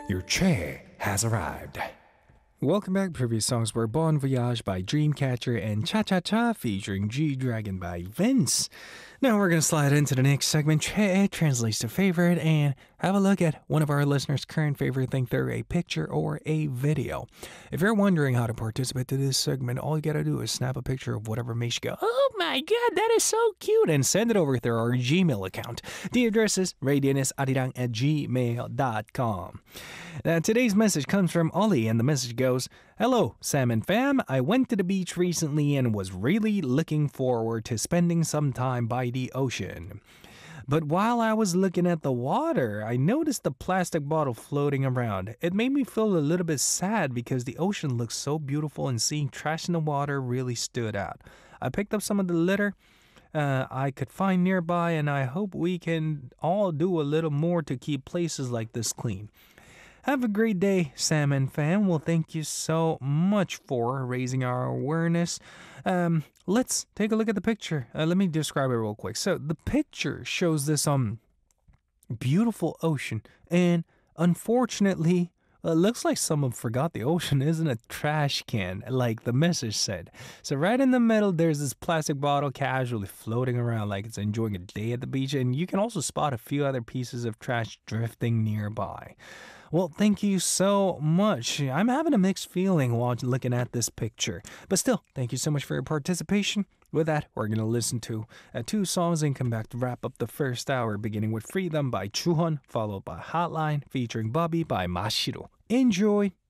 Your chair has arrived. Welcome back. Previous songs were Bon Voyage by Dreamcatcher and Cha Cha Cha featuring G-Dragon by Vince. Now we're going to slide into the next segment. Che translates to favorite and have a look at one of our listeners' current favorite thing through a picture or a video. If you're wondering how to participate to this segment, all you got to do is snap a picture of whatever makes you go, oh my god, that is so cute, and send it over through our Gmail account. The address is radionisariran@gmail.com. Today's message comes from Ollie, and the message goes, hello, Salmon fam. I went to the beach recently and was really looking forward to spending some time by the ocean. But while I was looking at the water, I noticed the plastic bottle floating around. It made me feel a little bit sad because the ocean looks so beautiful and seeing trash in the water really stood out. I picked up some of the litter I could find nearby, and I hope we can all do a little more to keep places like this clean. Have a great day, Salmon fam. Well, thank you so much for raising our awareness. Let's take a look at the picture. Let me describe it real quick. So the picture shows this beautiful ocean, and unfortunately, it looks like someone forgot the ocean isn't a trash can, like the message said. So right in the middle, there's this plastic bottle casually floating around like it's enjoying a day at the beach, and you can also spot a few other pieces of trash drifting nearby. Well, thank you so much. I'm having a mixed feeling while looking at this picture. But still, thank you so much for your participation. With that, we're going to listen to two songs and come back to wrap up the first hour, beginning with Freedom by Chuhon, followed by Hotline featuring Bobby by Mashiro. Enjoy!